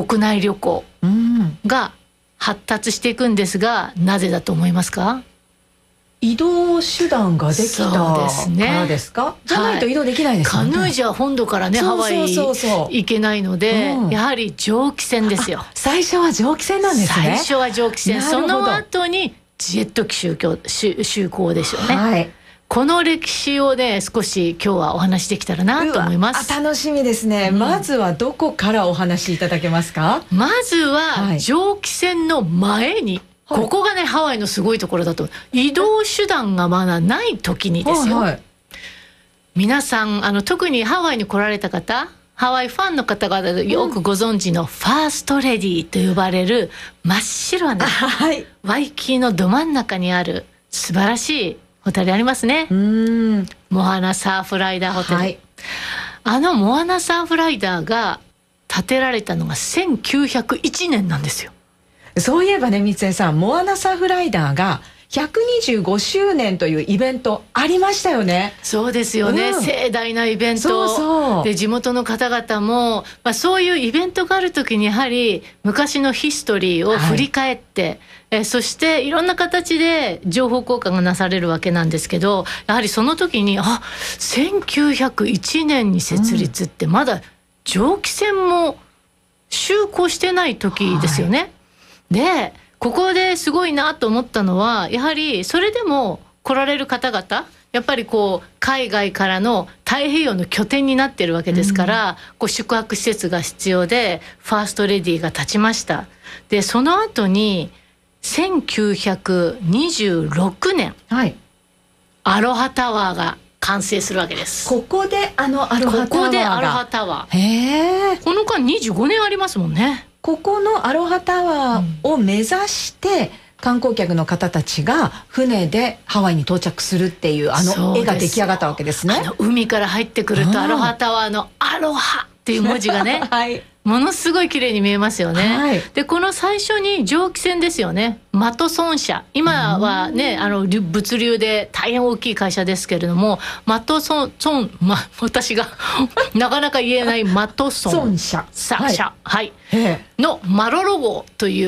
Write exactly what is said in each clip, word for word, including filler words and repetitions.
国内旅行が発達していくんですが、なぜだと思いますか？ 移動手段ができたからですか？じゃないと移動できないですよね。 カヌーじゃ本土からねハワイ行けないので、うん、やはり蒸気船ですよ。 最初は蒸気船なんですね。 最初は蒸気船、その後にジェット機就航就航ですよね、はい、この歴史をね少し今日はお話しできたらなと思います。 楽しみですね、うん、まずはどこからお話しいただけますか？ まずは蒸気船の前に、はい、ここがねハワイのすごいところだと、移動手段がまだない時にですよ、はいはい、皆さんあの特にハワイに来られた方、ハワイファンの方々よくご存知のファーストレディと呼ばれる真っ白な、はい、ワイキキのど真ん中にある素晴らしいホテルありますね。うーん、モアナサーフライダーホテル、はい、あのモアナサーフライダーが建てられたのがせんきゅうひゃくいちねんなんですよ。 そういえばね、三江さん、モアナサーフライダーがひゃくにじゅうごしゅうねんというイベントありましたよね。 そうですよね、うん、盛大なイベント。そうそうで、地元の方々も、まあ、そういうイベントがある時にやはり昔のヒストリーを振り返って、はい、えそしていろんな形で情報交換がなされるわけなんですけど、やはりその時にあせんきゅうひゃくいちねんに設立ってまだ蒸気船も就航してない時ですよね、はい、でここですごいなと思ったのは、やはりそれでも来られる方々、やっぱりこう海外からの太平洋の拠点になっているわけですから、うん、こう宿泊施設が必要でファーストレディが立ちました。でその後にせんきゅうひゃくにじゅうろくねん、はい、アロハタワーが完成するわけです。 ここであのアロハタワーが、 ここでアロハタワー、 へー、 この間にじゅうごねんありますもんね。 ここのアロハタワーを目指して観光客の方たちが船でハワイに到着するっていうあの絵が出来上がったわけですね。 あの海から入ってくるとアロハタワーのアロハっていう文字がね、はい、ものすごい綺麗に見えますよね、はい、でこの最初に蒸気船ですよね、マトソン社、今はねあの物流で大変大きい会社ですけれども、マトソン、ソンま、私がなかなか言えないマトソン社、はいはい、のマロロ号という、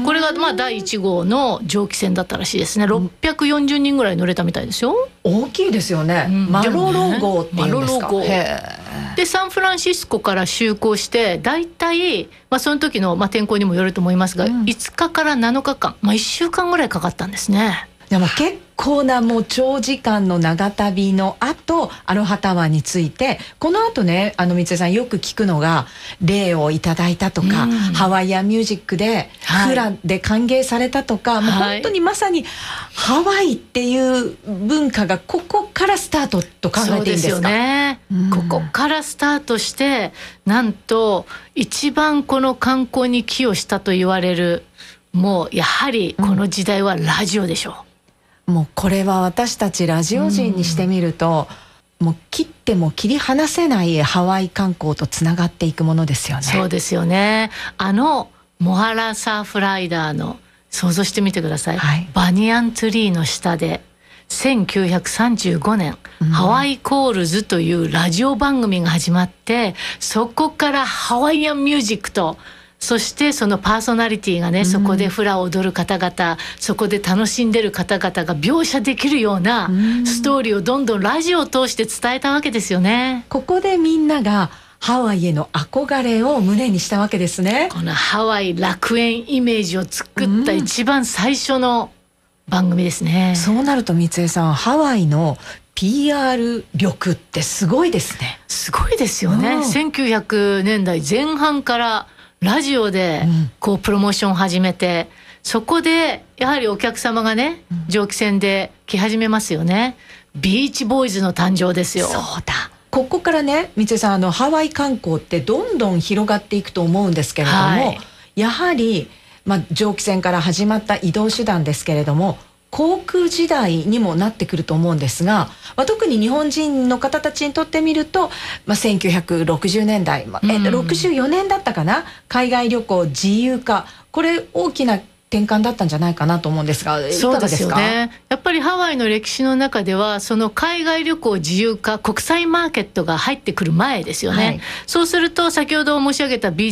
これがまあだいいち号の蒸気船だったらしいですね。ろっぴゃくよんじゅうにんぐらい乗れたみたいですよ。 大きいですよね、うん、マロロ号っていうんですか。マロロ号でサンフランシスコから就航してだいたい、まあ、その時の、まあ、天候にもよると思いますが、うん、いつかからなのかかん、まあ、いっしゅうかんぐらいかかったんですね。 でも結構なもう長時間の長旅の後アロハタワーについて、この後ね、あの三江さんよく聞くのが礼をいただいたとか、うん、ハワイアンミュージックでフラで歓迎されたとか、はい、もう本当にまさにハワイっていう文化がここからスタートと考えていいんですか？そうですよね、うん、 ここからスタートして、なんと一番この観光に寄与したと言われる、もうやはりこの時代はラジオでしょう、 うん、もうこれは私たちラジオ人にしてみると、うん、もう切っても切り離せないハワイ観光とつながっていくものですよね。 そうですよね。あのモアナサーフライダーの想像してみてください、はい、バニヤンツリーの下でせんきゅうひゃくさんじゅうごねん、うん、ハワイコールズというラジオ番組が始まって、そこからハワイアンミュージックと、そしてそのパーソナリティがね、うん、そこでフラを踊る方々、そこで楽しんでる方々が描写できるようなストーリーをどんどんラジオを通して伝えたわけですよね。 ここでみんながハワイへの憧れを胸にしたわけですね。 このハワイ楽園イメージを作った一番最初の番組ですね、 うん、そうなると三江さん、ハワイの ピーアール 力ってすごいですね。 すごいですよね、うん、せんきゅうひゃくねんだいぜん半からラジオでこうプロモーションを始めて、そこでやはりお客様がね、蒸気船で来始めますよね。ビーチボーイズの誕生ですよ。 そうだ、ここからね、三江さん、あのハワイ観光ってどんどん広がっていくと思うんですけれども、はい、やはり、まあ、蒸気船から始まった移動手段ですけれども、航空時代にもなってくると思うんですが、まあ、特に日本人の方たちにとってみると、まあ、せんきゅうひゃくろくじゅうねんだい、まあえろくじゅうよねんだったかな、海外旅行自由化、これ大きな転換だったんじゃないかなと思うんですが、いかがですか？ そうですよね。やっぱりハワイの歴史の中では、その海外旅行自由化、国際マーケットが入ってくる前ですよね、はい、そうすると先ほど申し上げた